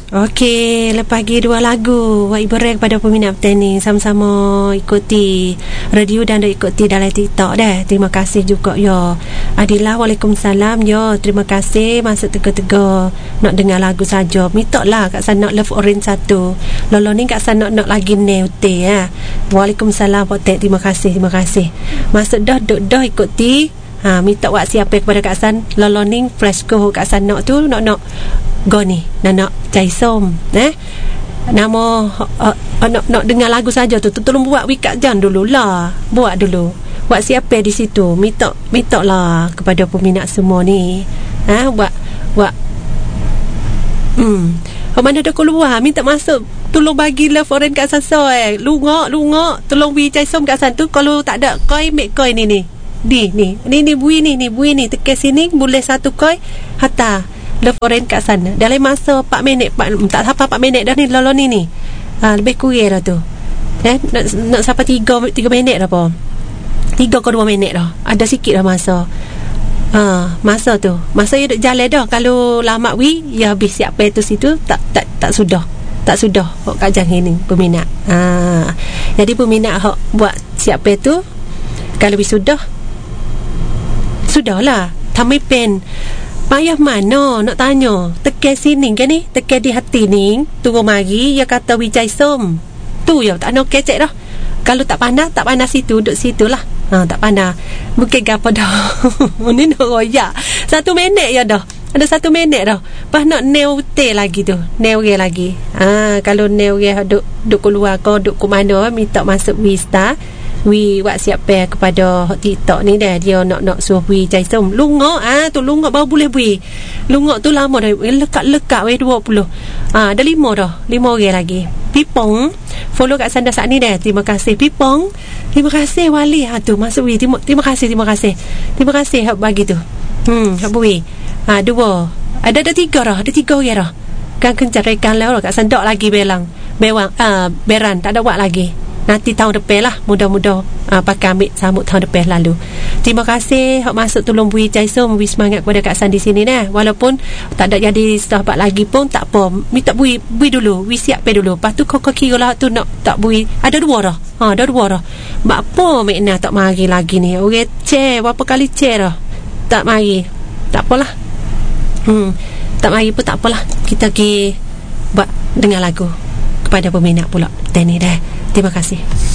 Okey, lepas lagi 2 lagu Wak Ibu Ray kepada peminat petani, sama-sama ikuti radio dan ikuti dalam TikTok dah. Terima kasih juga ya Adila. Waalaikumsalam ya. Terima kasih masuk tega-tega nak dengar lagu saja. Minta lah kat sana Love Orange 1. Lolo ni kat sana nak lagi neute ya. Waalaikumsalam Pak Tek. Terima kasih. Masuk dah duk dah ikuti. Minta wak siapa kepada Kak San loloning fresh go Kak San nak tu nak go ni nak cai som nama nak dengar lagu saja tu tolong buat wikat jan dulu lah, buat dulu wak siapa di situ, minta lah kepada peminat semua ni buat mana dah keluar minta masuk, tolong bagi Love Orange Kak Sasa lungok tolong bagi cai som Kak San tu. Kalau tak ada koi make koi ni bui ni tekan sini boleh 1 koi hatta Love Orange kat sana dalam masa 4 minit tak sampai 4 minit dah ni lolo ni lebih kurang dah tu nak sampai 3 minit dah apa 3 ke 2 minit dah, ada sikit dah masa masa tu masa dia duk jalan dah. Kalau lama ya habis siap tu situ tak sudah hok kajang ini peminat. Jadi peminat hok buat siap tu kalau sudahlah tamai pen payah mana nak tanya tekan sini kan ni tekan di hati ni tunggu mari ya kata wijai som tu ya tak nak kecek dah. Kalau tak panas situ duduk situ lah. Tak panas mungkin apa dah ni nak royak 1 minit ya dah, ada 1 minit dah pas nak nail lagi tu lagi kalau nail duk keluar kau duk ke mana minta masuk Wista wak siapa kepada TikTok ni dah dia nak suruh bui cai som lungok tu lungok baru boleh bui lungok tu lama dah lekat weh 20 ada 5 orang lagi. Pipong follow kat Sanda saat ni dah. Terima kasih Pipong, terima kasih Wali tu masuk bui terima kasih hak bagi tu hak bui 2 ada 3 dah, ada 3 orang dah kan kencarikan lah kat Sanda lagi beran tak ada buat lagi. Nanti tahun depan lah mudah-mudah pakai ambil sambut tahun depan lalu. Terima kasih hak masuk tolong bui cai som bui semangat kepada Kak San di sini dah. Walaupun tak ada jadi sahabat lagi pun tak apa, minta bui dulu, bui siap dulu. Lepas tu kau kira lah tu nak tak bui ada 2 dah. Ada 2 dah. Mak apa makna tak mari lagi ni. Orang cek berapa kali cek dah tak mari. Tak apalah. Tak mari pun tak apalah. Kita pergi buat dengar lagu kepada peminat pula. Dan ni dah. Terima kasih.